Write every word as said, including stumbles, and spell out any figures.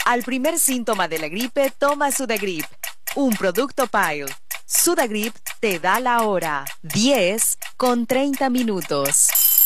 Al primer síntoma de la gripe, toma Sudagrip, un producto Pile. Sudagrip te da la hora, diez con treinta minutos.